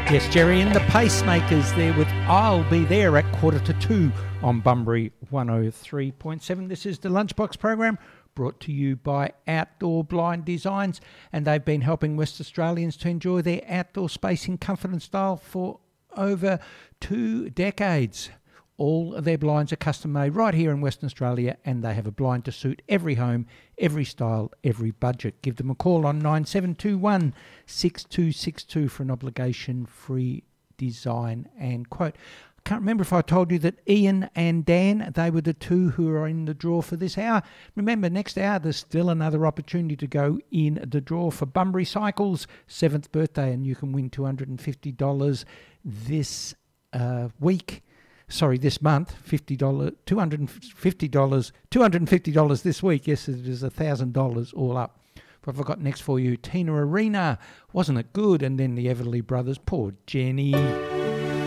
Yes, Jerry and the Pacemakers there with I'll Be There at 1:45 on Bunbury 103.7. This is the Lunchbox program brought to you by Outdoor Blind Designs, and they've been helping West Australians to enjoy their outdoor space in comfort and style for over 2 decades. All of their blinds are custom made right here in Western Australia, and they have a blind to suit every home, every style, every budget. Give them a call on 9721 6262 for an obligation-free design and quote. I can't remember if I told you that Ian and Dan, they were the two who are in the draw for this hour. Remember, next hour there's still another opportunity to go in the draw for Bunbury Cycles' 7th birthday, and you can win $250 this week. Sorry, this month, $250 this week. Yes, it is $1,000 all up. What have I got next for you? Tina Arena, wasn't it good? And then the Everly Brothers, poor Jenny.